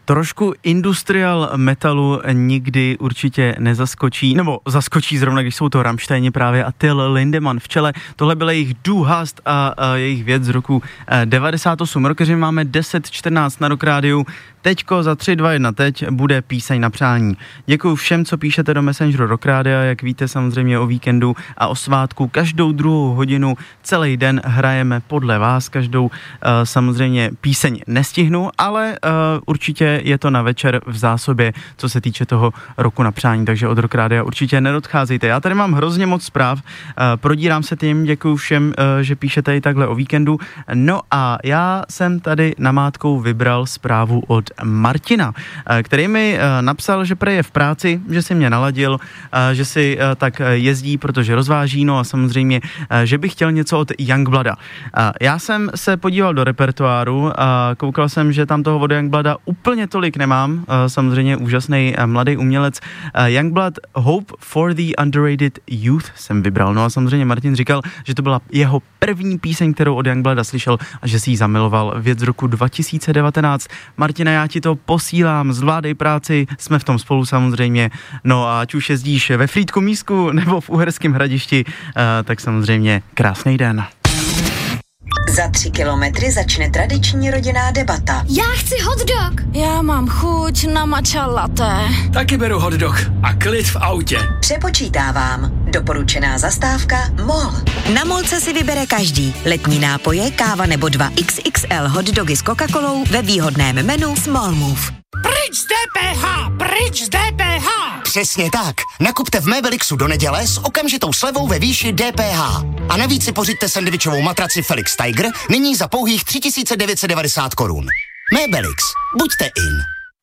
Trošku industrial metalu nikdy určitě nezaskočí, nebo zaskočí zrovna, když jsou to Rammsteini právě a Till Lindemann v čele. Tohle byl jejich Du hast a jejich věc z roku 98. Rockeři máme 10:14 na Rock Rádiu. Teďko za 3, 2, 1 teď bude píseň na přání. Děkuju všem, co píšete do Messengeru Rock Rádia, jak víte samozřejmě o víkendu a o svátku. Každou druhou hodinu celý den hrajeme podle vás, každou samozřejmě píseň nestihnu, ale určitě je to na večer v zásobě, co se týče toho roku na přání, takže od Rock Rádia určitě neodcházejte. Já tady mám hrozně moc zpráv, prodírám se tím, děkuju všem, že píšete i takhle o víkendu. No a já jsem tady namátkou vybral zprávu od Martina, který mi napsal, že prej je v práci, že si mě naladil, že si tak jezdí, protože rozváží, no a samozřejmě, že bych chtěl něco od Youngblooda. Já jsem se podíval do repertoáru a koukal jsem, že tam toho od Youngbloודה úplně tolik nemám, samozřejmě úžasný mladý umělec. Youngblood Hope for the Underrated Youth jsem vybral, no a samozřejmě Martin říkal, že to byla jeho první píseň, kterou od Youngblooda slyšel a že si ji zamiloval, věc z roku 2019. Martina, já ti to posílám, zvládej práci, jsme v tom spolu samozřejmě, no a ať už jezdíš ve Frýdku Mísku nebo v Uherském Hradišti, tak samozřejmě krásný den. Za 3 kilometry začne tradiční rodinná debata. Já chci hot dog. Já mám chuť na matcha latte. Taky beru hot dog a klid v autě. Přepočítávám. Doporučená zastávka MOL. Na MOLce si vybere každý. Letní nápoje, káva nebo 2 XXL hot dogy s Coca-Colou ve výhodném menu Small Move. Pryč z DPH! Pryč z DPH! Přesně tak. Nakupte v Mebelixu do neděle s okamžitou slevou ve výši DPH. A navíc si pořiďte sendvičovou matraci Felix Tiger nyní za pouhých 3990 korun. Mebelix. Buďte in.